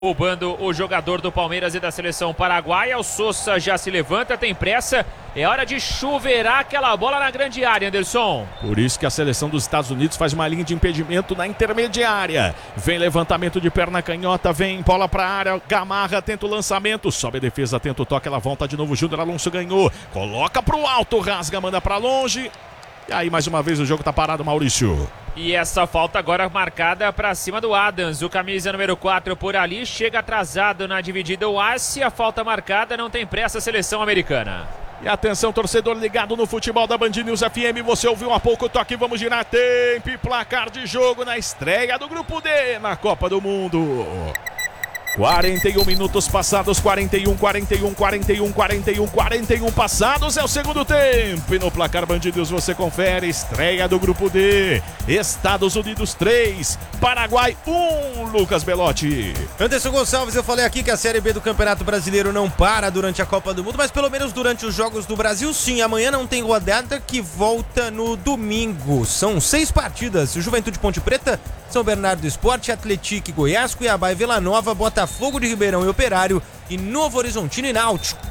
Roubando o jogador do Palmeiras e da seleção paraguaia. O Sousa já se levanta, tem pressa. É hora de chuveirar aquela bola na grande área, Anderson. Por isso que a seleção dos Estados Unidos faz uma linha de impedimento na intermediária. Vem levantamento de perna canhota, vem bola para a área. Gamarra tenta o lançamento, sobe a defesa, tenta o toque, ela volta de novo. Júnior Alonso ganhou, coloca para o alto, rasga, manda para longe. E aí mais uma vez o jogo tá parado, Maurício. E essa falta agora marcada para cima do Adams. O camisa número 4 por ali chega atrasado na dividida. O Arce, a falta marcada, não tem pressa a seleção americana. E atenção, torcedor ligado no futebol da Band News FM. Você ouviu há pouco o toque, vamos girar tempo e placar de jogo na estreia do Grupo D na Copa do Mundo. 41 minutos passados, 41 passados, é o segundo tempo. E no placar Band News você confere, estreia do Grupo D. Estados Unidos 3, Paraguai 1, Lucas Belotti. Anderson Gonçalves, eu falei aqui que a Série B do Campeonato Brasileiro não para durante a Copa do Mundo, mas pelo menos durante os Jogos do Brasil sim. Amanhã não tem rodada, que volta no domingo. São 6 partidas, Juventude Ponte Preta, São Bernardo Sport, Atlético Goiás, Cuiabá e Vila Nova, Botafogo de Ribeirão e Operário e Novo Horizontino e Náutico.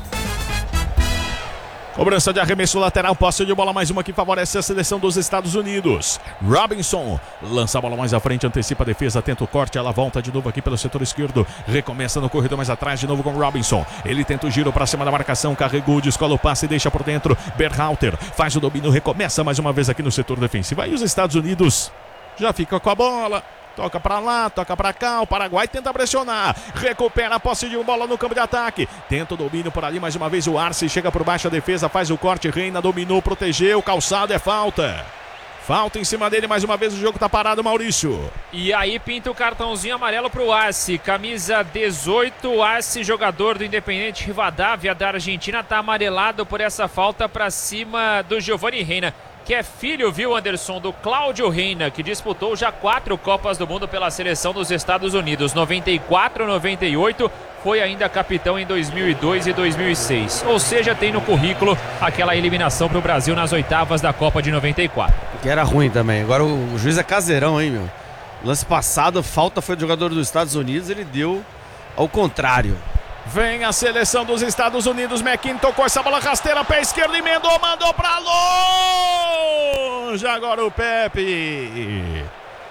Cobrança de arremesso lateral, posse de bola, mais uma que favorece a seleção dos Estados Unidos. Robinson lança a bola mais à frente, antecipa a defesa, tenta o corte, ela volta de novo aqui pelo setor esquerdo, recomeça no corredor mais atrás, de novo com Robinson. Ele tenta o giro para cima da marcação, carregou, descola o passe e deixa por dentro. Berhalter faz o domínio, recomeça mais uma vez aqui no setor defensivo. Aí os Estados Unidos já fica com a bola. Toca pra lá, toca pra cá, o Paraguai tenta pressionar, recupera a posse de bola no campo de ataque, tenta o domínio por ali, mais uma vez o Arce chega por baixo, a defesa faz o corte, Reina dominou, protegeu, calçado, é falta. Falta em cima dele, mais uma vez o jogo tá parado, Maurício. E aí pinta o cartãozinho amarelo pro Arce, camisa 18, Arce, jogador do Independente Rivadavia da Argentina, tá amarelado por essa falta pra cima do Giovanni Reina, que é filho, viu, Anderson, do Cláudio Reina, que disputou já 4 Copas do Mundo pela seleção dos Estados Unidos, 94, 98, foi ainda capitão em 2002 e 2006. Ou seja, tem no currículo aquela eliminação para o Brasil nas oitavas da Copa de 94. Que era ruim também. Agora o juiz é caseirão, hein, meu? Lance passado, a falta foi do jogador dos Estados Unidos, ele deu ao contrário. Vem a seleção dos Estados Unidos, McKinnon tocou essa bola rasteira, pé esquerdo, emendou, mandou pra longe, agora o Pepe.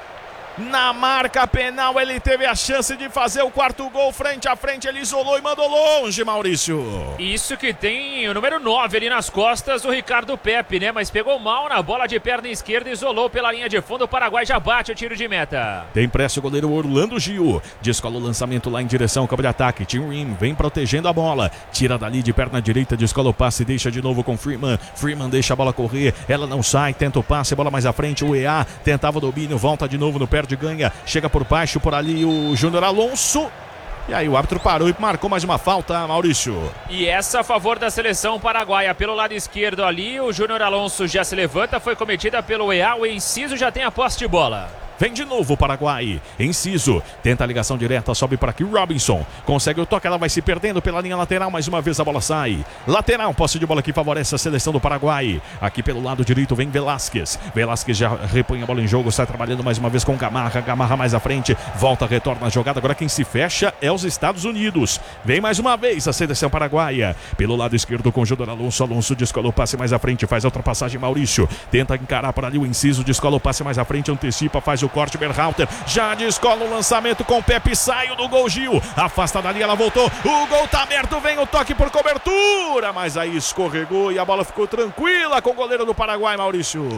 Na marca penal ele teve a chance de fazer o 4º gol, frente a frente, ele isolou e mandou longe, Maurício. Isso que tem o número 9 ali nas costas do Ricardo Pepe, né? Mas pegou mal na bola de perna esquerda, isolou pela linha de fundo, o Paraguai já bate o tiro de meta. Tem pressa o goleiro Orlando Gil, descola o lançamento lá em direção ao campo de ataque, Tim Rim vem protegendo a bola, tira dali de perna direita, descola o passe, deixa de novo com Freeman, Freeman deixa a bola correr, ela não sai, tenta o passe, bola mais à frente, o EA tentava o domínio, volta de novo no pé de ganha, chega por baixo, por ali o Júnior Alonso. E aí o árbitro parou e marcou mais uma falta, Maurício. E essa a favor da seleção paraguaia. Pelo lado esquerdo ali, o Júnior Alonso já se levanta, foi cometida pelo EA, o Enciso já tem a posse de bola. Vem de novo o Paraguai, Enciso, tenta a ligação direta, sobe para aqui, Robinson, consegue o toque, ela vai se perdendo pela linha lateral, mais uma vez a bola sai, lateral, posse de bola que favorece a seleção do Paraguai, aqui pelo lado direito vem Velasquez já repõe a bola em jogo, sai trabalhando mais uma vez com Gamarra mais à frente, volta, retorna a jogada, agora quem se fecha é os Estados Unidos, vem mais uma vez a seleção paraguaia, pelo lado esquerdo com o Júnior Alonso descola o passe mais à frente, faz a ultrapassagem, Maurício, tenta encarar por ali o Enciso, descola o passe mais à frente, antecipa, faz o corte, Berhalter já descola o lançamento com o Pepe, saiu do gol, Gil afasta dali, ela voltou, o gol tá aberto, vem o toque por cobertura, mas aí escorregou e a bola ficou tranquila com o goleiro do Paraguai, Maurício.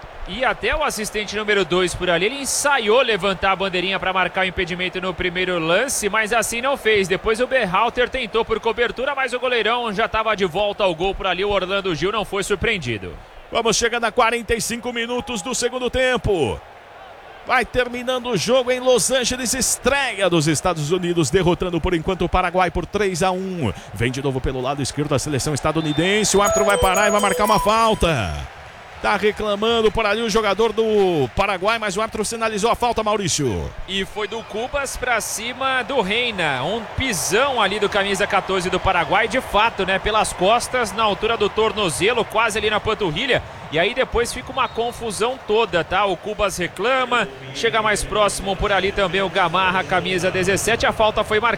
E até o assistente número 2 por ali, ele ensaiou levantar a bandeirinha para marcar o impedimento no primeiro lance, mas assim não fez. Depois o Berhalter tentou por cobertura, mas o goleirão já estava de volta ao gol por ali, o Orlando Gil não foi surpreendido. Vamos chegando a 45 minutos do segundo tempo. Vai terminando o jogo em Los Angeles, estreia dos Estados Unidos, derrotando por enquanto o Paraguai por 3-1. Vem de novo pelo lado esquerdo a seleção estadunidense, o árbitro vai parar e vai marcar uma falta. Tá reclamando por ali o jogador do Paraguai, mas o árbitro sinalizou a falta, Maurício. E foi do Cubas pra cima do Reina. Um pisão ali do camisa 14 do Paraguai, de fato, né? Pelas costas, na altura do tornozelo, quase ali na panturrilha. E aí depois fica uma confusão toda, tá? O Cubas reclama, chega mais próximo por ali também o Gamarra, camisa 17, a falta foi marcada.